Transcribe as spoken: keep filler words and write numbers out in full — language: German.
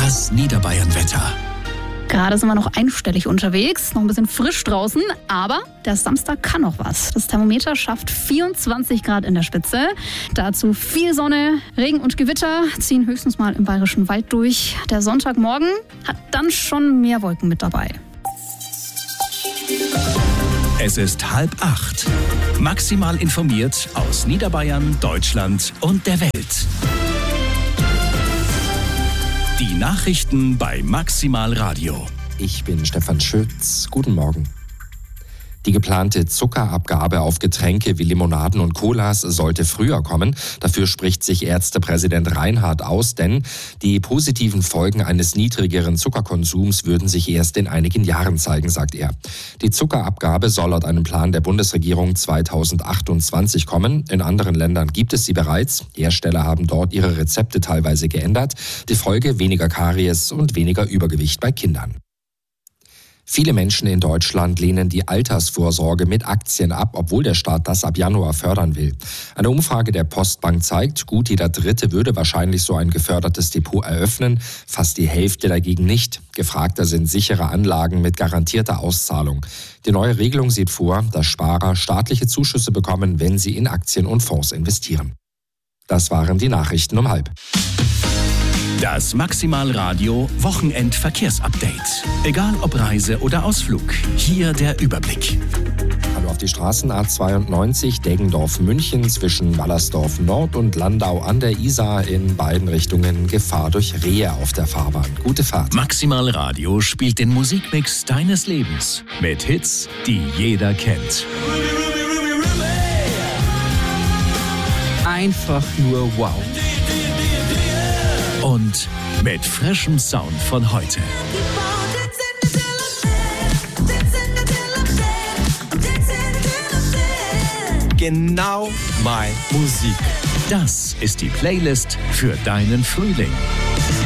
Das Niederbayern-Wetter. Gerade sind wir noch einstellig unterwegs, noch ein bisschen frisch draußen, aber der Samstag kann noch was. Das Thermometer schafft vierundzwanzig Grad in der Spitze. Dazu viel Sonne, Regen und Gewitter ziehen höchstens mal im Bayerischen Wald durch. Der Sonntagmorgen hat dann schon mehr Wolken mit dabei. Es ist halb acht. Maximal informiert aus Niederbayern, Deutschland und der Welt. Die Nachrichten bei Maximal Radio. Ich bin Stefan Schütz. Guten Morgen. Die geplante Zuckerabgabe auf Getränke wie Limonaden und Colas sollte früher kommen. Dafür spricht sich Ärztepräsident Reinhardt aus, denn die positiven Folgen eines niedrigeren Zuckerkonsums würden sich erst in einigen Jahren zeigen, sagt er. Die Zuckerabgabe soll laut einem Plan der Bundesregierung zweitausendachtundzwanzig kommen. In anderen Ländern gibt es sie bereits. Hersteller haben dort ihre Rezepte teilweise geändert. Die Folge: weniger Karies und weniger Übergewicht bei Kindern. Viele Menschen in Deutschland lehnen die Altersvorsorge mit Aktien ab, obwohl der Staat das ab Januar fördern will. Eine Umfrage der Postbank zeigt, gut jeder Dritte würde wahrscheinlich so ein gefördertes Depot eröffnen, fast die Hälfte dagegen nicht. Gefragter sind sichere Anlagen mit garantierter Auszahlung. Die neue Regelung sieht vor, dass Sparer staatliche Zuschüsse bekommen, wenn sie in Aktien und Fonds investieren. Das waren die Nachrichten um halb. Das Maximal Radio Wochenend-Verkehrsupdate. Egal ob Reise oder Ausflug, hier der Überblick. Hallo auf die Straßen A zweiundneunzig Deggendorf-München zwischen Wallersdorf Nord und Landau an der Isar in beiden Richtungen Gefahr durch Rehe auf der Fahrbahn. Gute Fahrt. Maximal Radio spielt den Musikmix deines Lebens mit Hits, die jeder kennt. Einfach nur wow. Und mit frischem Sound von heute. Genau meine Musik. Das ist die Playlist für deinen Frühling.